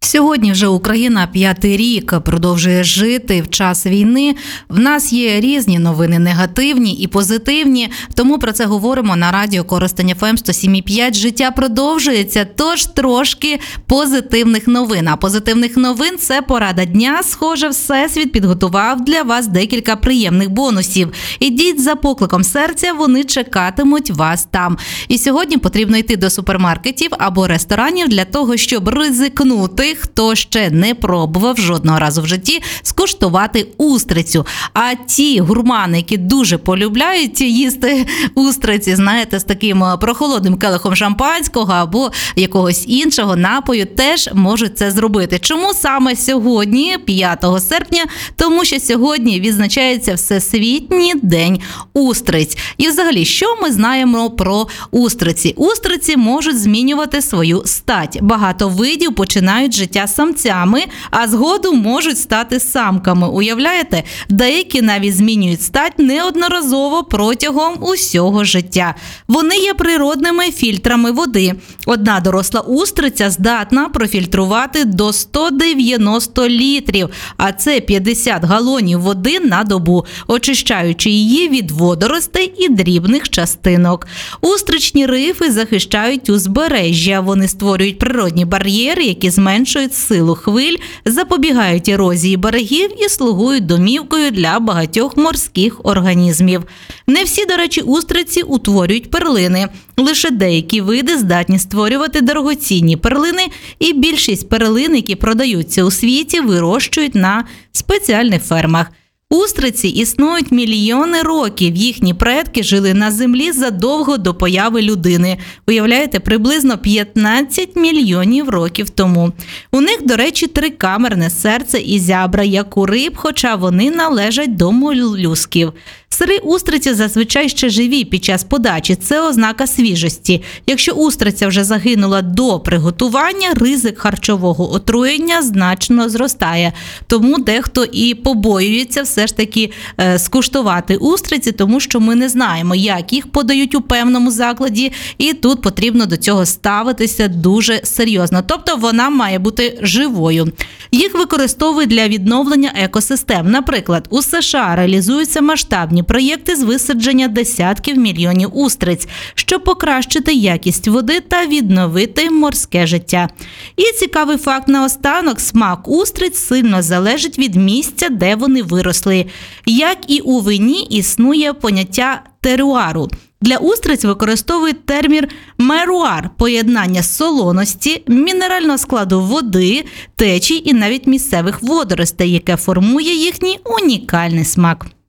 Сьогодні вже Україна 5-й рік продовжує жити в час війни. В нас є різні новини, негативні і позитивні, тому про це говоримо на радіо Коростень ФМ 107,5. Життя продовжується, тож трошки позитивних новин. А позитивних новин – це порада дня. Схоже, Всесвіт підготував для вас декілька приємних бонусів. Ідіть за покликом серця, вони чекатимуть вас там. І сьогодні потрібно йти до супермаркетів або ресторанів для того, щоб ризикнути, хто ще не пробував жодного разу в житті, скуштувати устрицю. А ті гурмани, які дуже полюбляють їсти устриці, знаєте, з таким прохолодним келихом шампанського або якогось іншого напою, теж можуть це зробити. Чому саме сьогодні, 5 серпня? Тому що сьогодні відзначається Всесвітній день устриць. І взагалі, що ми знаємо про устриці? Устриці можуть змінювати свою стать. Багато видів починають життя самцями, а згодом можуть стати самками. Уявляєте? Деякі навіть змінюють стать неодноразово протягом усього життя. Вони є природними фільтрами води. Одна доросла устриця здатна профільтрувати до 190 літрів, а це 50 галонів води на добу, очищаючи її від водоростей і дрібних частинок. Устричні рифи захищають узбережжя. Вони створюють природні бар'єри, які зменшують силу хвиль, запобігають ерозії берегів і слугують домівкою для багатьох морських організмів. Не всі, до речі, устриці утворюють перлини. Лише деякі види здатні створювати дорогоцінні перлини, і більшість перлин, які продаються у світі, вирощують на спеціальних фермах. Устриці існують мільйони років. Їхні предки жили на землі задовго до появи людини. Уявляєте, приблизно 15 мільйонів років тому. У них, до речі, трикамерне серце і зябра, як у риб, хоча вони належать до молюсків. Сири устриці зазвичай ще живі під час подачі. Це ознака свіжості. Якщо устриця вже загинула до приготування, ризик харчового отруєння значно зростає. Тому дехто і побоюється все ж таки скуштувати устриці, тому що ми не знаємо, як їх подають у певному закладі, і тут потрібно до цього ставитися дуже серйозно. Тобто вона має бути живою. Їх використовують для відновлення екосистем. Наприклад, у США реалізуються масштабні проєкти з висадження десятків мільйонів устриць, щоб покращити якість води та відновити морське життя. І цікавий факт наостанок – смак устриць сильно залежить від місця, де вони виросли. Як і у вині, існує поняття теруару. Для устриць використовують термін меруар – поєднання солоності, мінерального складу води, течій і навіть місцевих водоростей, яке формує їхній унікальний смак.